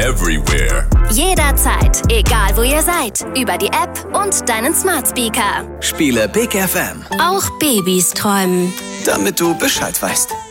everywhere. Jederzeit, egal wo ihr seid. Über die App und deinen Smart Speaker. Spiele Big FM. Auch Babys träumen. Damit du Bescheid weißt.